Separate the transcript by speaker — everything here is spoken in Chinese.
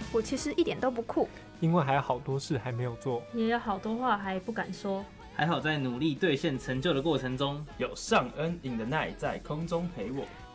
Speaker 1: 我其实一点都不酷，
Speaker 2: 因为还有好多事还没有做，
Speaker 3: 也有好多话还不敢说。
Speaker 4: 还好在努力兑现成就的过程中，
Speaker 5: 有尚恩 in the night 在空中陪我。